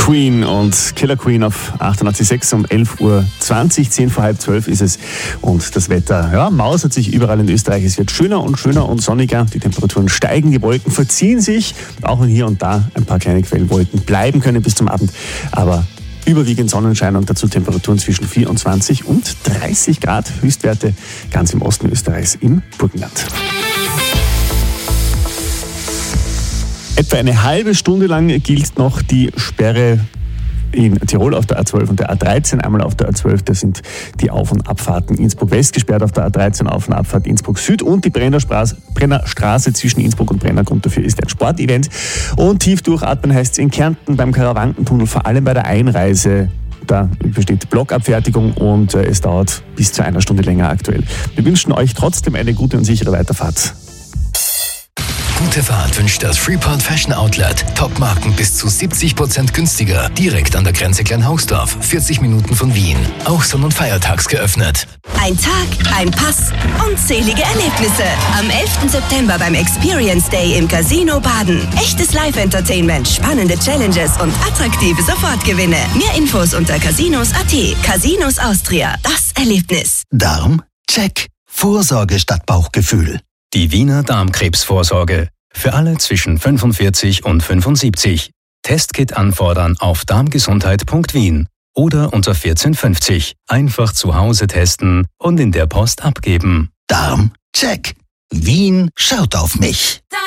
Queen und Killer Queen auf 98.6 um 11.20 Uhr, 10 vor halb 12 ist es. Und das Wetter, ja, mausert sich überall in Österreich. Es wird schöner und schöner und sonniger. Die Temperaturen steigen, die Wolken verziehen sich, auch wenn hier und da ein paar kleine Quellwolken bleiben können bis zum Abend. Aber überwiegend Sonnenschein und dazu Temperaturen zwischen 24 und 30 Grad. Höchstwerte ganz im Osten Österreichs im Burgenland. Etwa eine halbe Stunde lang gilt noch die Sperre in Tirol auf der A12 und der A13. Einmal auf der A12, da sind die Auf- und Abfahrten Innsbruck West gesperrt, auf der A13 Auf- und Abfahrt Innsbruck Süd und die Brennerstraße zwischen Innsbruck und Brenner. Grund dafür ist ein Sportevent. Und tief durchatmen heißt es in Kärnten beim Karawankentunnel, vor allem bei der Einreise. Da besteht Blockabfertigung und es dauert bis zu einer Stunde länger aktuell. Wir wünschen euch trotzdem eine gute und sichere Weiterfahrt. Gute Fahrt wünscht das Freeport Fashion Outlet. Top-Marken bis zu 70% günstiger. Direkt an der Grenze Kleinhausdorf, 40 Minuten von Wien. Auch sonn- und feiertags geöffnet. Ein Tag, ein Pass, unzählige Erlebnisse. Am 11. September beim Experience Day im Casino Baden. Echtes Live-Entertainment, spannende Challenges und attraktive Sofortgewinne. Mehr Infos unter casinos.at. Casinos Austria, das Erlebnis. Darm? Check. Vorsorge statt Bauchgefühl. Die Wiener Darmkrebsvorsorge. Für alle zwischen 45 und 75. Testkit anfordern auf darmgesundheit.wien oder unter 1450. Einfach zu Hause testen und in der Post abgeben. Darm? Check. Wien schaut auf mich.